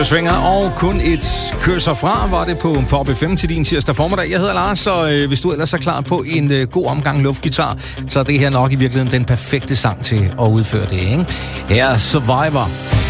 Svinger og kun et kørser fra, var det på Pop FM til din tirsdag formiddag. Jeg hedder Lars, og hvis du ellers er klar på en god omgang luftgitar, så er det her nok i virkeligheden den perfekte sang til at udføre det, ikke? Her er Survivor.